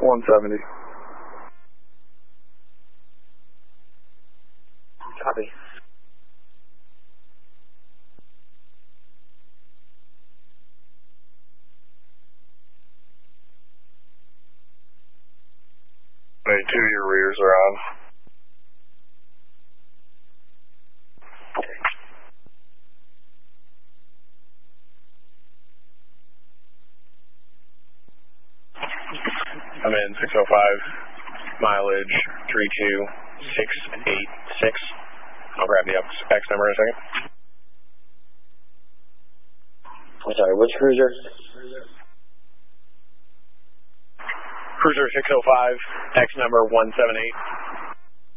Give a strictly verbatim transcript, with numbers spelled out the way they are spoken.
one seventy. Copy. Two, your rears are on. I'm in six oh five, mileage three two six eight six. I'll grab the X, X number in a second. I'm sorry, which cruiser? Cruiser six oh five, X number one seven eight.